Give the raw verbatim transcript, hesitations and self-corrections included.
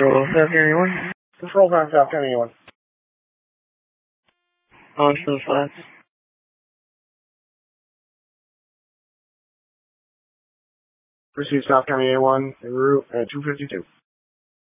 Control, South County one. Control five, South County one. On to the flats. Receive South County A one, en route at two fifty-two.